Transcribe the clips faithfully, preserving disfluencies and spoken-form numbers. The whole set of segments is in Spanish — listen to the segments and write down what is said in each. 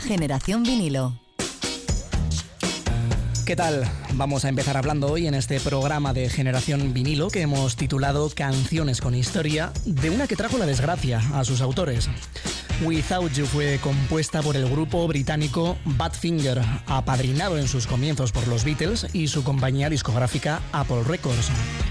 Generación Vinilo. ¿Qué tal? Vamos a empezar hablando hoy en este programa de Generación Vinilo que hemos titulado Canciones con Historia, de una que trajo la desgracia a sus autores. Without You fue compuesta por el grupo británico Badfinger, apadrinado en sus comienzos por los Beatles y su compañía discográfica Apple Records.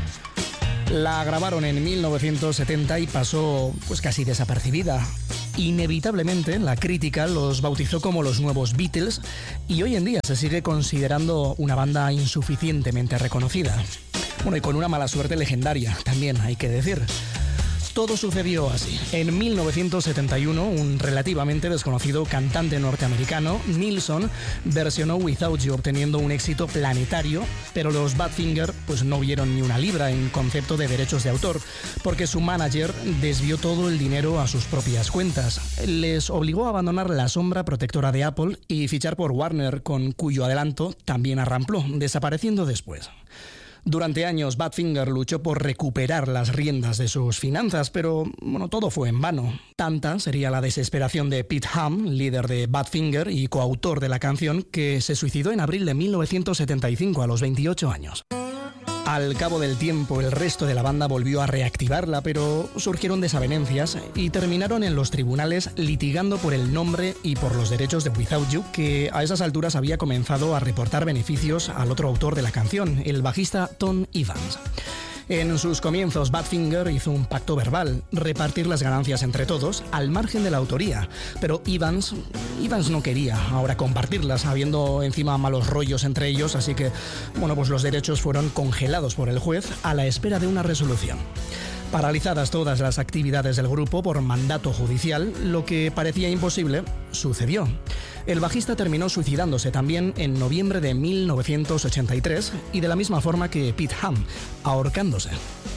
La grabaron en mil novecientos setenta y pasó pues casi desapercibida. Inevitablemente, la crítica los bautizó como los nuevos Beatles y hoy en día se sigue considerando una banda insuficientemente reconocida. Bueno, y con una mala suerte legendaria, también hay que decir. Todo sucedió así. En mil novecientos setenta y uno, un relativamente desconocido cantante norteamericano, Nilsson, versionó Without You, obteniendo un éxito planetario, pero los Badfinger pues no vieron ni una libra en concepto de derechos de autor, porque su manager desvió todo el dinero a sus propias cuentas. Les obligó a abandonar la sombra protectora de Apple y fichar por Warner, con cuyo adelanto también arrampló, desapareciendo después. Durante años, Badfinger luchó por recuperar las riendas de sus finanzas, pero bueno, todo fue en vano. Tanta sería la desesperación de Pete Ham, líder de Badfinger y coautor de la canción, que se suicidó en abril de mil novecientos setenta y cinco a los veintiocho años. Al cabo del tiempo, el resto de la banda volvió a reactivarla, pero surgieron desavenencias y terminaron en los tribunales litigando por el nombre y por los derechos de Without You, que a esas alturas había comenzado a reportar beneficios al otro autor de la canción, el bajista Tom Evans. En sus comienzos, Badfinger hizo un pacto verbal, repartir las ganancias entre todos, al margen de la autoría. Pero Evans, Evans no quería ahora compartirlas, habiendo encima malos rollos entre ellos, así que, bueno, pues los derechos fueron congelados por el juez a la espera de una resolución. Paralizadas todas las actividades del grupo por mandato judicial, lo que parecía imposible sucedió. El bajista terminó suicidándose también en noviembre de mil novecientos ochenta y tres y de la misma forma que Pete Ham, ahorcándose.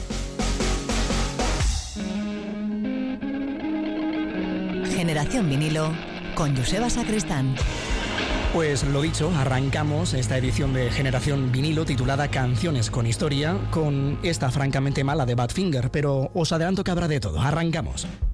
Generación Vinilo con Joseba Sacristán. Pues lo dicho, arrancamos esta edición de Generación Vinilo titulada Canciones con Historia con esta francamente mala de Badfinger, pero os adelanto que habrá de todo. Arrancamos.